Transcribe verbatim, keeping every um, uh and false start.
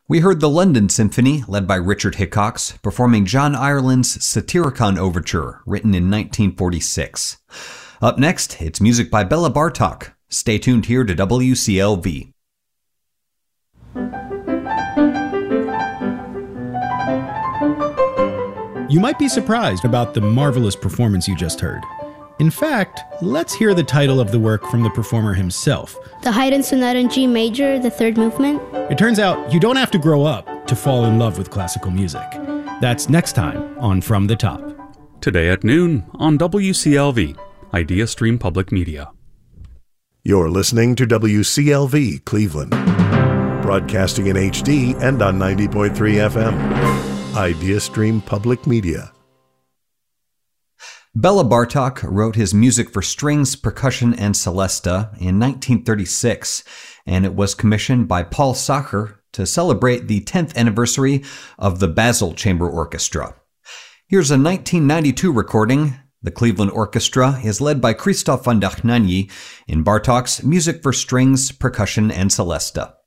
We heard the London Symphony, led by Richard Hickox, performing John Ireland's Satyricon Overture, written in nineteen forty-six. Up next, it's music by Bela Bartok. Stay tuned here to W C L V. You might be surprised about the marvelous performance you just heard. In fact, let's hear the title of the work from the performer himself. The Haydn Sonata in G Major, the third movement. It turns out you don't have to grow up to fall in love with classical music. That's next time on From the Top. Today at noon on W C L V, Idea Stream Public Media. You're listening to W C L V Cleveland, broadcasting in H D and on ninety point three F M. Idea Stream Public Media. Bela Bartok wrote his music for strings, percussion, and celesta in nineteen thirty-six, and it was commissioned by Paul Sacher to celebrate the tenth anniversary of the Basel Chamber Orchestra. Here's a nineteen ninety-two recording. The Cleveland Orchestra is led by Christoph von Dohnanyi in Bartok's Music for Strings, Percussion, and Celesta.